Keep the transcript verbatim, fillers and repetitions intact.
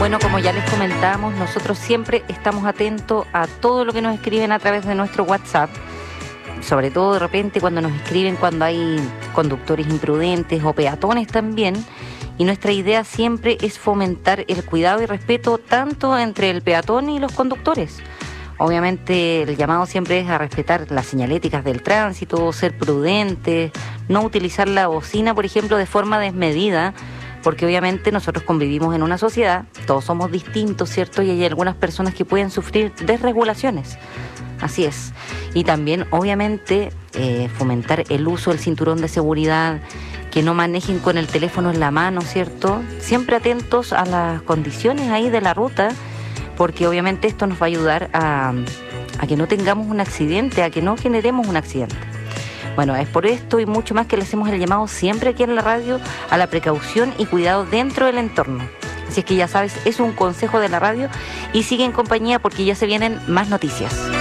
Bueno, como ya les comentábamos, nosotros siempre estamos atentos a todo lo que nos escriben a través de nuestro WhatsApp, sobre todo de repente cuando nos escriben cuando hay conductores imprudentes o peatones también, y nuestra idea siempre es fomentar el cuidado y respeto tanto entre el peatón y los conductores. Obviamente el llamado siempre es a respetar las señaléticas del tránsito, ser prudentes, no utilizar la bocina, por ejemplo, de forma desmedida, porque obviamente nosotros convivimos en una sociedad, todos somos distintos, ¿cierto? Y hay algunas personas que pueden sufrir desregulaciones. Así es. Y también, obviamente, eh, fomentar el uso del cinturón de seguridad, que no manejen con el teléfono en la mano, ¿cierto? Siempre atentos a las condiciones ahí de la ruta, porque obviamente esto nos va a ayudar a, a que no tengamos un accidente, a que no generemos un accidente. Bueno, es por esto y mucho más que le hacemos el llamado siempre aquí en la radio a la precaución y cuidado dentro del entorno. Así es que ya sabes, es un consejo de la radio y sigue en compañía porque ya se vienen más noticias.